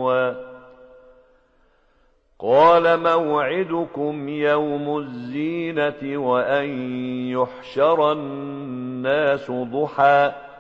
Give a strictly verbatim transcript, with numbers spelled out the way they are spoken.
غدوا قال موعدكم يوم الزينة وأن يحشر الناس ضحى